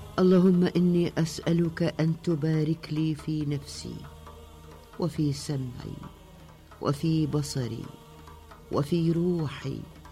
اللهم إني أسألك أن تبارك لي في نفسي وفي سمعي وفي بصري وفي روحي